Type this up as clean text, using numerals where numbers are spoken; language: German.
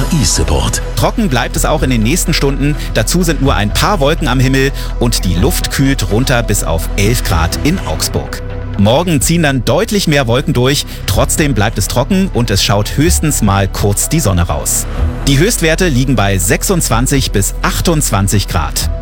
e-Support. Trocken bleibt es auch in den nächsten Stunden. Dazu sind nur ein paar Wolken am Himmel und die Luft kühlt runter bis auf 11 Grad in Augsburg. Morgen ziehen dann deutlich mehr Wolken durch, trotzdem bleibt es trocken und es schaut höchstens mal kurz die Sonne raus. Die Höchstwerte liegen bei 26 bis 28 Grad.